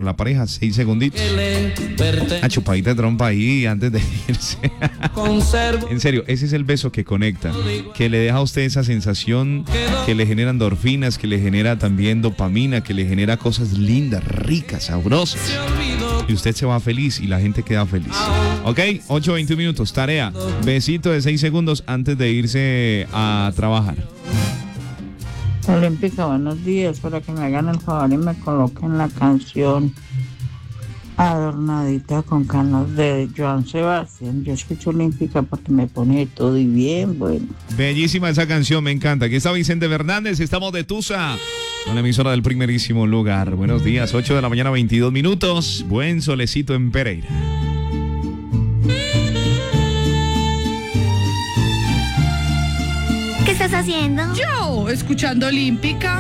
la pareja, 6 segunditos. Una chupadita de trompa ahí antes de irse. En serio, ese es el beso que conecta, que le deja a usted esa sensación, que le genera endorfinas, que le genera también dopamina, que le genera cosas lindas, ricas, sabrosas. Y usted se va feliz y la gente queda feliz. Ok, 8:20 minutos, tarea. Besito de 6 segundos antes de irse a trabajar. Olímpica, buenos días. Para que me hagan el favor y me coloquen la canción Adornadita con Canas de Joan Sebastián. Yo escucho Olímpica porque me pone todo y bien, bueno. Bellísima esa canción, me encanta. Aquí está Vicente Fernández, estamos de Tusa, con la emisora del primerísimo lugar. Buenos días, 8 de la mañana, 22 minutos. Buen solecito en Pereira. ¿Qué estás haciendo? Yo, escuchando Olímpica.